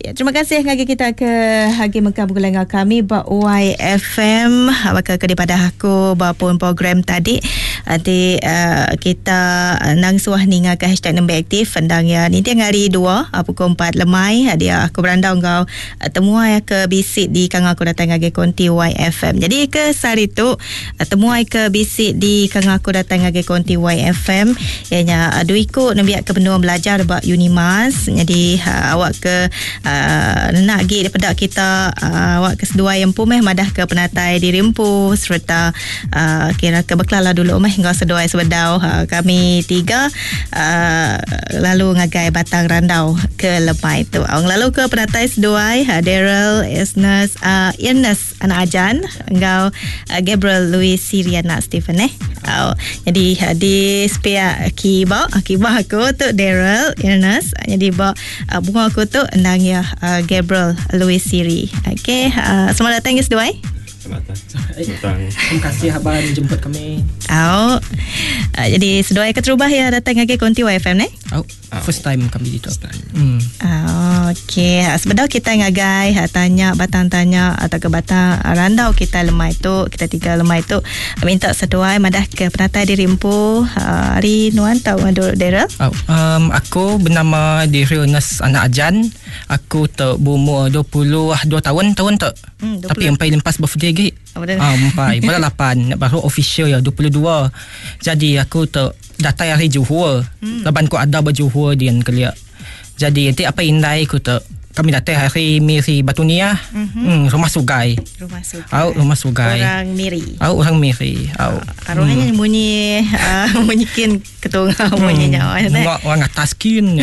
Ya, terima kasih ngagi kita ke Hagi Mekah Bukulangan kami YFM maka daripada aku pun program tadi nanti kita nang suah ni ngaka hashtag nembe aktif pendang ya ni tiang hari 2 pukul 4 lemai dia aku berandau kau temuai ke bisik di kang aku datang ngagi konti YFM. Jadi ke sari tu temuai ke bisik di kang aku datang ngagi konti YFM ianya adu ikut nembiak ke benua belajar bak Unimas. Jadi awak ke nak pergi daripada kita awak kesedua yang pun madah ke penatai di Rimpu serta kira ke Beklala dulu hingga sedua sebedau kami 3 lalu ngagai Batang Randau ke Lemai tu. Lalu ke penatai sedua Daryl Ernest anak Ajan engkau Gabriel Louis Siriana Stephen jadi di spia kiba aku tu Daryl Ernest jadi bunga aku tu endang ya Gabriel Louis Siri. Okey, selamat datang guys dua. Selamat datang. Terima kasih abang jemput kami. Jadi sedua ke terubah ya datang lagi konti YFM ni? First time kami di tu. Okey, sebenarnya kita ngagai tanya batang tanya atau ke batang randau kita lemai tu, kita 3 lemai tu minta sedua madah ke penatai di Rimpu hari nuan tahu Daryl? Aku bernama Daryl Ernest anak Ajan. Aku tu berumur 22 tahun tu. Tapi sampai lepas birthday lagi. Sampai bulan 8 nak baru official ya 22. Jadi aku tu datang hari Johor. Leban ku ada berjohor dia kelia. Jadi nanti apa indai ku tu kami datang hari Miri Batunia. Rumah Sugai. Rumah Sugai. Orang Miri. Orang Miri. Arwahnya bunyi bunyikin ketunga bunyinya. Orang atas kin.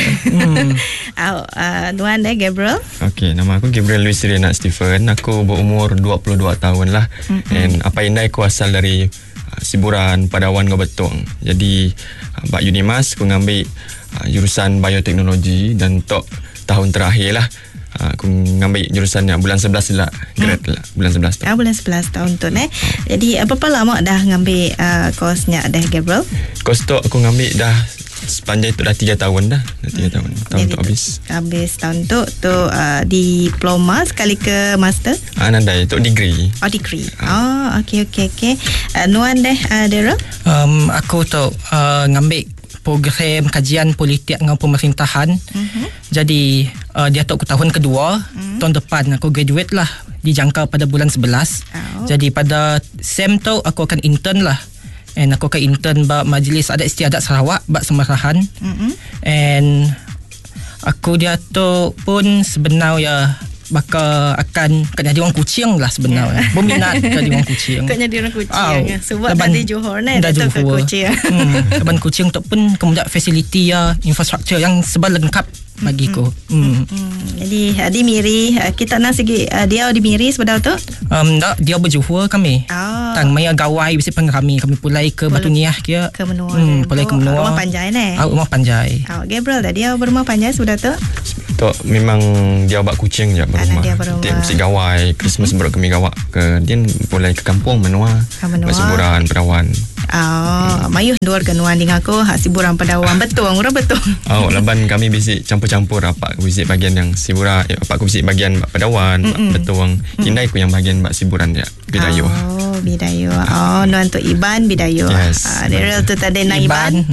Tuan Gabriel. Okey, nama aku Gabriel Louis Siriana Stephen. Aku berumur 22 tahun lah. And apa indai aku asal dari Siburan Padawan Gobetung. Jadi bak Unimas aku ngambil jurusan bioteknologi dan tok tahun terakhir lah aku ngambil jurusan yang bulan 11 lah grade lah bulan 11 tahun. Bulan 11 tahun tu Jadi apa lama dah ngambil kosnya dah Gabriel? Kos tu aku ngambil dah sepanjang itu dah 3 tahun dah. 3 tahun. Tahun tu habis tahun tu diploma sekali ke master? Nandai tu degree. Degree. Okey. Nuan Daryl? Aku tu ngambil program kajian politik dengan pemerintahan. Jadi dia tu tahun kedua. Tahun depan aku graduate lah, dijangka pada bulan 11. Jadi pada SEM tu aku akan intern lah. And aku akan intern bak Majlis Adat Istiadat Sarawak bak Semarahan. And aku dia tu pun sebenarnya bakal akan jadi orang Kuching lah sebenarnya. Berminat jadi orang Kuching. Kau jadi orang Kuching. Sebab tadi Johor ni datang ke Kuching. Leban Kuching tu pun kemudian fasiliti infrastruktur yang sebab lengkap bagiku. Jadi di Miri kita nak segi dia di Miri sebenarnya tu? Tak, dia berjuhur kami. Tang maya gawai bisi pang kami pulai ke Batuniah kia. Ke Menua. Pulai ke Menua. Rumah Panjai ni. Rumah Panjai. Gabriel dah dia berumah Panjai sudah tu? Tok memang dia bak Kuching je berumah. Dia mesti gawai Christmas beruk kami gawak ke dia pulai ke kampung Menua. Siburan Padawan. Mayuh dua kenuan dengan aku Siburan Padawan betul orang betul. Leban kami bisik campur-campur apa aku bisik bagian yang Siburan apa aku bisik bagian Padawan betul indai aku yang bagian Siburan dia Bidayu. Bidayu. Nuan tu Iban Bidayu. Daryl tu tadi Nang Iban.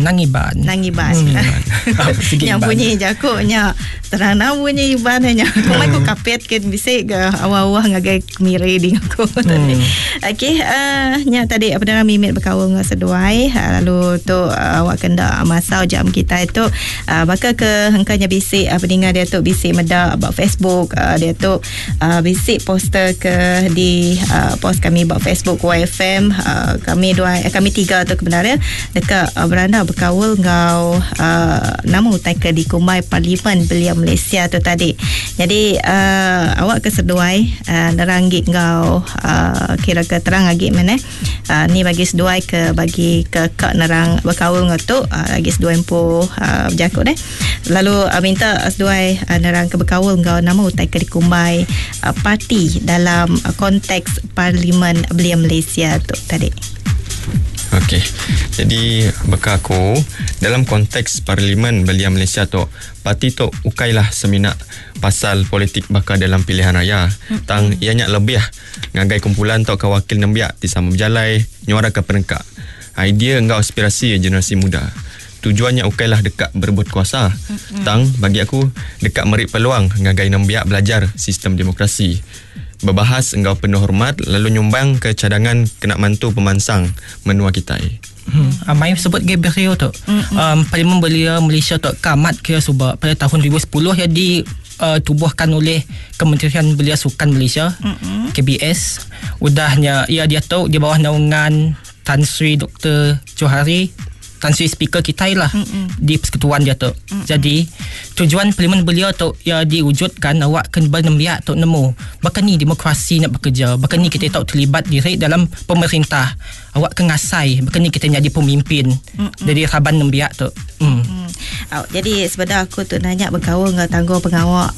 Yang bunyi jakuknya terang bunyi Iban hanya. Aku kapet ke bisik ke awal-awal ngagai Miri dengan aku tadi. Okey, nya tadi apa nama Mimit berkawal dengan seduai lalu tu awak kena masa jam kita itu bakal ke hengkanya bisik pendengar dia tu bisik medak about Facebook dia tu bisik poster ke di post kami about Facebook YFM kami 3 tu kebenarannya dekat beranda berkawal ngau nama utai ke di Kumai Parlimen Belia Malaysia tu tadi. Jadi awak keseduai neranggit ngau kira ke terang lagi mana ni bagi seduai ke bagi ke kak nerang berkawal ngau tu lagi seduai empu berjakut lalu minta seduai nerang ke berkawal ngau nama utai ke di Kumai parti dalam konteks Parlimen Belia Malaysia tu tadi. Okey. Jadi beka aku dalam konteks Parlimen Belia Malaysia tu, parti tu ukailah seminak pasal politik bakal dalam pilihan raya. Tang ianya lebih ngagai kumpulan tu kawakil nembiak di sama berjalai nyuara ke penengkak. Idea engkau aspirasi generasi muda. Tujuannya ukailah dekat berebut kuasa. Tang bagi aku dekat merit peluang ngagai nembiak belajar sistem demokrasi. Berbahas engkau penuh hormat lalu nyumbang ke cadangan kena mantu pemansang menua kita. Mai sebut Gabriel tu. Parlimen Belia Malaysia tu kamat kira subak pada tahun 2010 yang ditubuhkan oleh Kementerian Belia Sukan Malaysia, KBS. Udahnya ia dia tu di bawah naungan Tan Sri Dr. Johari, Tan Sri Speaker kita lah di persekutuan dia tu. Jadi tujuan Parlimen Belia tu ya diwujudkan awak kembali nembiak tu nemu bahkan ni demokrasi nak bekerja, bahkan ni kita tak terlibat diri dalam pemerintah, awak kengasai bahkan ni kita jadi pemimpin dari Raban nembiak tu. Jadi sebenarnya aku tu nanya berkawan dengan tangguh pengawal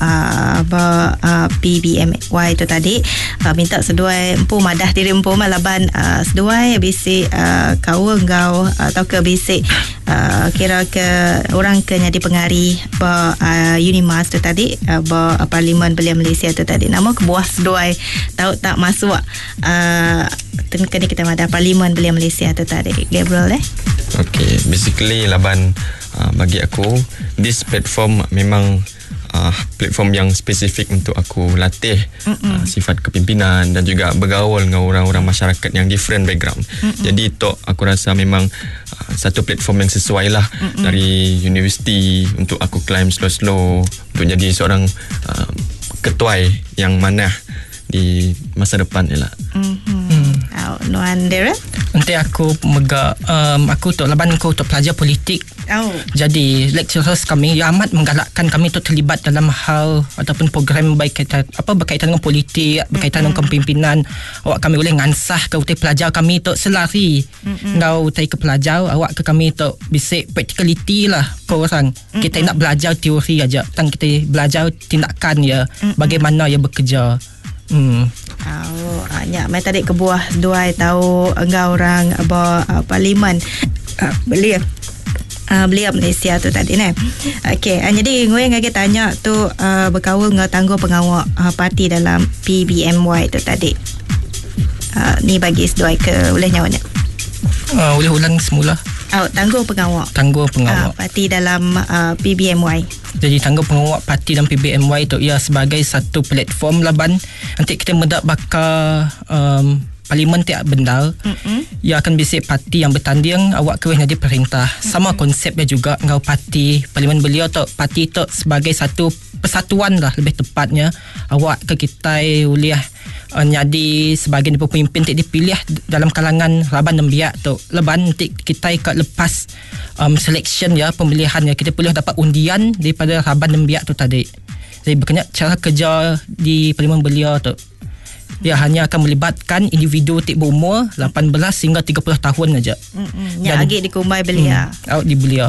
PBMY tu tadi, minta seduai empu madah diri empu malaban seduai bisi kawan kau atau ke bisi kira ke orang ke jadi pengari Unimas tu tadi Parlimen Belia Malaysia tu tadi, nama kebuah seduai tahu tak masuk kena kita madah Parlimen Belia Malaysia tu tadi, Gabriel Okay, basically laban bagi aku this platform memang platform yang spesifik untuk aku latih sifat kepimpinan dan juga bergaul dengan orang-orang masyarakat yang different background. Jadi tu aku rasa memang satu platform yang sesuai lah dari universiti untuk aku climb slow-slow untuk jadi seorang ketuai yang manah di masa depan ni lah. Nuan Dara? Nanti aku aku tu laban aku tu pelajar politik. Jadi lecturers kami amat menggalakkan kami untuk terlibat dalam hal ataupun program berkaitan dengan politik, berkaitan dengan kepimpinan. Awak kami boleh ngansah ke utai pelajar kami tu selari. Ngau utai ke pelajar awak ke kami tu bisik practicality lah kau orang. Kita nak belajar teori aja, tang kita belajar tindakan ya, bagaimana ia bekerja. Mai tadi kebuah dua tahu engkau orang Parlimen Belia Malaysia tu tadi ni. Okey, jadi gue ngagi tanya tu berkawan dengan tangguh pengawal parti dalam PBMY tu tadi. Ni bagi sedoi ke boleh nyawanya. Boleh ulang semula. Tangguh pengawal parti dalam PBMY. Jadi tangguh pengawal parti dalam PBMY tu ia sebagai satu platform laban nanti kita mendak bakal parlimen tiap benda. Ia akan bisik parti yang bertanding awak keweh jadi perintah. Sama konsepnya juga ngau parti Parlimen Belia tu parti tu sebagai satu persatuan lah lebih tepatnya. Awak ke kita uliah jadi sebagai pemimpin tak dipilih dalam kalangan Raban Nembiak tu. Leban nanti kita ikat lepas selection ya, pemilihan ya, kita boleh dapat undian daripada Raban Nembiak tu tadi. Jadi berkenaan cara kerja di Parlimen Belia tu ia hanya akan melibatkan individu tik berumur 18 hingga 30 tahun saja. Yang agak dikumbai Belia. Di Belia.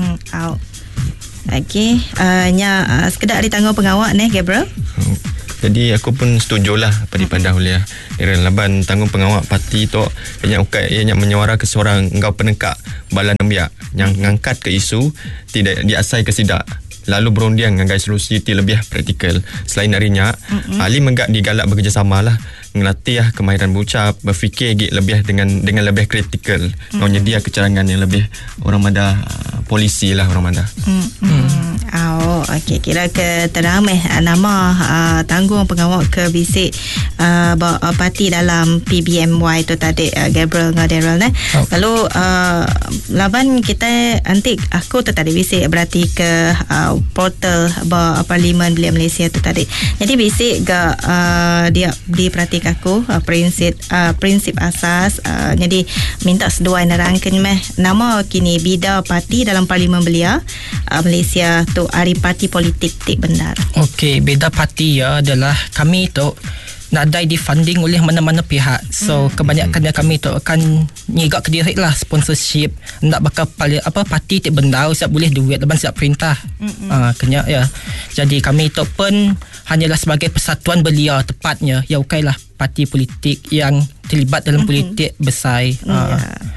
Okey, sekedar ditanggung pengawal ni Gabriel. Jadi aku pun setujulah daripada Hulia. Laban tanggung pengawal parti tu ianya menyuara ke seorang engkau penengkak balan nembiak yang ngangkat ke isu tidak diasai ke sidak. Lalu berundian dengan solusi lebih praktikal. Selain darinya, Ali menggak digalak bekerjasama lah, ngelatih kemahiran berucap, berfikir lebih dengan lebih kritikal, menyedia kecarangan yang lebih orang mada polisi lah orang mada. Okey, kira ke teramai nama tanggung pengawal ke bisik parti dalam PBMY tu tadi Gabriel Ngaderel ni. Lalu laban kita nanti aku tu tadi bisik berarti ke portal Parlimen Belia Malaysia tu tadi. Jadi bisik dia diperhatikan aku prinsip asas jadi minta seduai nerangkan nama kini bida parti dalam Parlimen Belia Malaysia tu hari parti politik tik benar. Okey, beda parti ya adalah kami tu nadai difunding oleh mana-mana pihak. So kebanyakannya kami tu akan nyigak ke diri lah sponsorship. Nak bakal parti tik benda siap boleh duit leban siap perintah. Kena ya. Jadi kami tu pun hanyalah sebagai persatuan belia tepatnya. Ya ukailah parti politik yang terlibat dalam politik besar.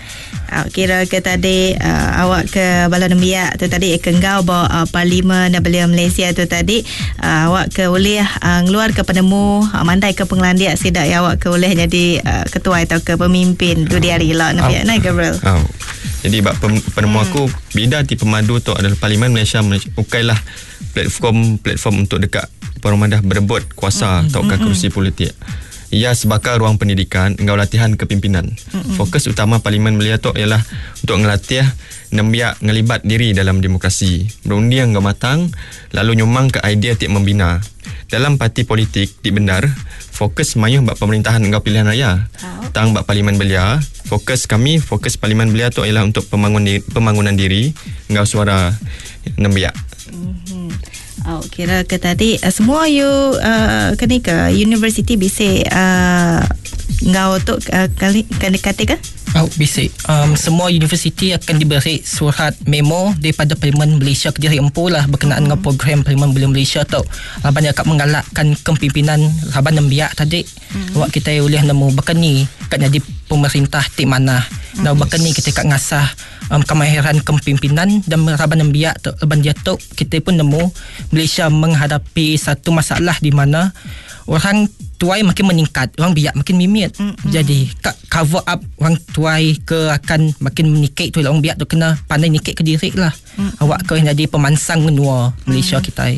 Kira ke tadi awak ke Balon Biak tu tadi ke ngau bawa Parlimen Belia Malaysia tu tadi awak ke boleh keluar ke penemu mandai ke Pengelandiak sidak awak ke boleh jadi ketua atau ke pemimpin tu dia rila Nabiak naik Gabriel. Jadi bab penemu aku bida di pemadu tu adalah Parlimen Malaysia ukailah platform untuk dekat perumahan berebut kuasa atau kerusi politik. Ia sebagai ruang pendidikan engkau latihan kepimpinan. Fokus utama Parlimen Belia tu ialah untuk ngelatih nembiak ngelibat diri dalam demokrasi. Berundi engkau matang lalu nyumang ke idea tik membina. Dalam parti politik di benar fokus mayuh bab pemerintahan engkau pilihan raya. Tang bab Parlimen Belia, fokus Parlimen Belia tu ialah untuk pembangunan diri engkau suara nembiak. Kira ke tadi semua you kena ke universiti bisa ngau tu kena katakan Basic. Semua universiti akan diberi surat memo daripada Parlimen Malaysia ke diri empu lah berkenaan dengan program Parlimen Malaysia tu. Laban dia akan menggalakkan kepimpinan Laban Nembiak tadi. Awak kita boleh nemu berkeni kat jadi pemerintah di mana. Dan berkeni kita kat ngasah kemahiran kepimpinan dan Laban Nembiak tu. Laban dia tu kita pun nemu Malaysia menghadapi satu masalah di mana orang tuai makin meningkat, orang biak makin mimit. Jadi cover up orang tuai ke akan makin menikik tu, orang biak tu kena pandai nikik ke diri lah. Awak kau jadi pemansang menua Malaysia kita.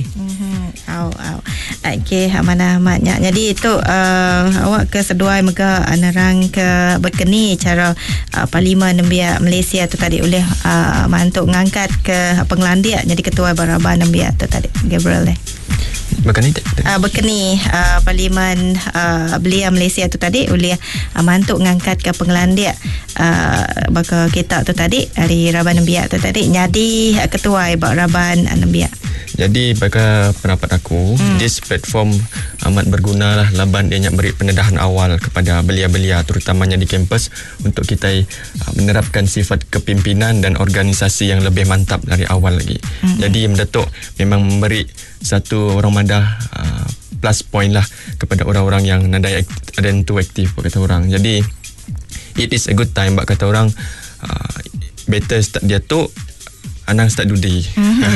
Okey, mana amatnya. Jadi itu awak ke seduai mega anerang ke berkeni cara Parlimen Nembiak Malaysia tu tadi oleh mantuk ngangkat ke Pengelandiak jadi ketua Baraban Nembiak tu tadi Gabriel berkeni Parlimen Belia Malaysia tu tadi oleh mantuk ngangkat ke Pengelandiak baka kita tu tadi dari Raban Nembiak tu tadi jadi ketua Raban Nembiak. Jadi bagi pendapat aku, this platform amat berguna lah laban dia beri pendedahan awal kepada belia-belia terutamanya di kampus untuk kita menerapkan sifat kepimpinan dan organisasi yang lebih mantap dari awal lagi. Jadi Mendatuk memang memberi satu orang madah plus point lah kepada orang-orang yang nadai adentu aktif kata orang. Jadi it is a good time bak kata orang better start dia tu Anang start dudi.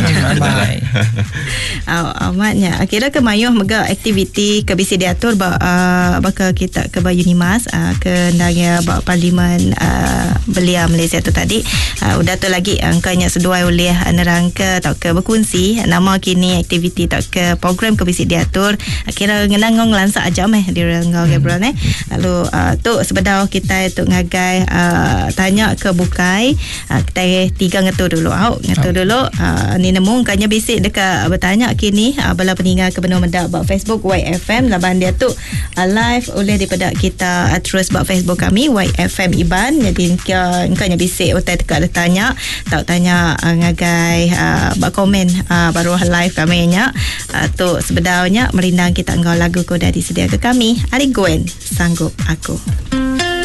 Amatnya. Kira ke mayuh mega aktiviti ke bisi diatur baka kita ke Unimas ke ndangnya Parlimen Belia Malaysia tu tadi. Udah tu lagi angkanya seduai oleh nerangka tak ke berkongsi nama kini aktiviti tak ke program ke bisi diatur. Kira ngenang lansak aja di Rengau Gabriel Lalu tu sebedah kita tu ngagai tanya ke bukai kita tiga ngetu dulu ni nemu kanya bisik dekat bertanya kini bala peninggal ke benua medak bak Facebook YFM laban dia tu live oleh daripada kita terus bak Facebook kami YFM Iban. Jadi kanya bisik otai dekat tanya tak tanya ngagai bak komen baru live kami nya tu sebedaunya merindang kita engkau lagu ko dah disedia ke kami Ari Gwen Sanggup Aku.